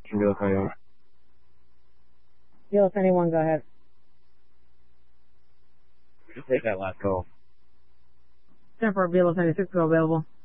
Velos 91. Velos 91, go ahead. Just take that last call. 10 for Velos 96, go available.